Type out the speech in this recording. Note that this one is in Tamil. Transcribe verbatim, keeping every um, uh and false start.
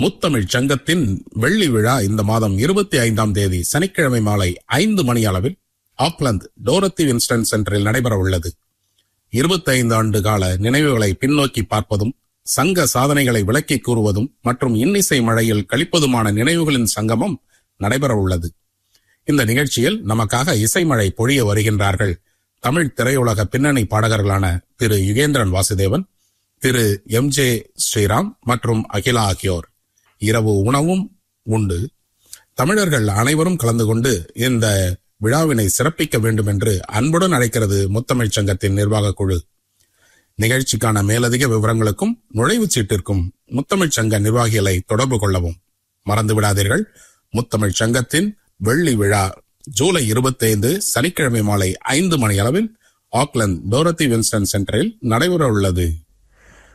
முத்தமிழ்ச் சங்கத்தின் வெள்ளி விழா இந்த மாதம் இருபத்தி ஐந்தாம் தேதி சனிக்கிழமை மாலை ஐந்து மணி அளவில் ஆக்லாந்து டோரத்தி வின்ஸ்டன் சென்டரில் நடைபெற உள்ளது. இருபத்தி ஐந்து ஆண்டு கால நினைவுகளை பின்னோக்கி பார்ப்பதும், சங்க சாதனைகளை விளக்கி கூறுவதும் மற்றும் இன்னிசை மழையில் கழிப்பதுமான நினைவுகளின் சங்கமம் நடைபெற உள்ளது. இந்த நிகழ்ச்சியில் நமக்காக இசைமழை பொழிய வருகின்றார்கள் தமிழ் திரையுலக பின்னணி பாடகர்களான திரு யுகேந்திரன் வாசுதேவன், திரு எம் ஜே ஸ்ரீராம் மற்றும் அகிலா ஆகியோர். இரவு உணவும் உண்டு. தமிழர்கள் அனைவரும் கலந்து கொண்டு இந்த விழாவினை சிறப்பிக்க வேண்டும் என்று அன்புடன் அழைக்கிறது முத்தமிழ்ச் சங்கத்தின் நிர்வாக குழு. நிகழ்ச்சிக்கான மேலதிக விவரங்களுக்கும் நுழைவுச் சீட்டிற்கும் முத்தமிழ்ச் சங்க நிர்வாகிகளை தொடர்பு கொள்ளவும் மறந்து விடாதீர்கள். முத்தமிழ்ச் சங்கத்தின் வெள்ளி விழா ஜூலை இருபத்தி ஐந்து சனிக்கிழமை மாலை ஐந்து மணி அளவில் ஆக்லாந்து டோரத்தி வின்ஸ்டன் சென்டரில் நடைபெற உள்ளது.